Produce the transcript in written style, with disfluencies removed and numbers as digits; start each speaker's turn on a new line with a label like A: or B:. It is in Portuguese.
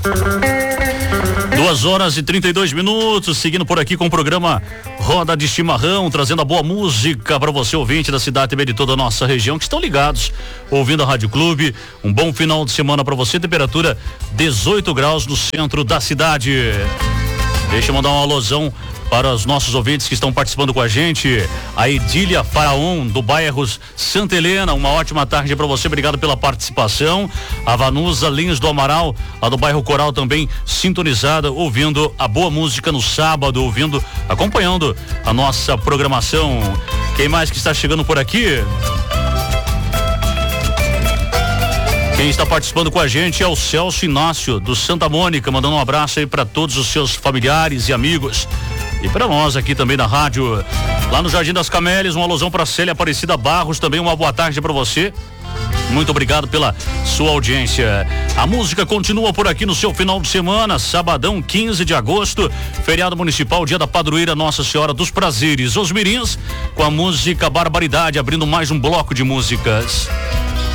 A: 2h32, seguindo por aqui com o programa Roda de Chimarrão, trazendo a boa música para você, ouvinte da cidade e de toda a nossa região, que estão ligados, ouvindo a Rádio Clube. Um bom final de semana para você, temperatura 18 graus no centro da cidade. Deixa eu mandar um alusão para os nossos ouvintes que estão participando com a gente. A Edília Faraon, do bairro Santa Helena, uma ótima tarde para você, obrigado pela participação. A Vanusa Lins do Amaral, lá do bairro Coral, também sintonizada, ouvindo a boa música no sábado, acompanhando a nossa programação. Quem mais que está chegando por aqui? Quem está participando com a gente é o Celso Inácio, do Santa Mônica, mandando um abraço aí para todos os seus familiares e amigos. E para nós aqui também na rádio, lá no Jardim das Camélias, uma alusão para Célia Aparecida Barros, também uma boa tarde para você. Muito obrigado pela sua audiência. A música continua por aqui no seu final de semana, sabadão 15 de agosto, feriado municipal, dia da padroeira Nossa Senhora dos Prazeres. Os mirins com a música Barbaridade, abrindo mais um bloco de músicas.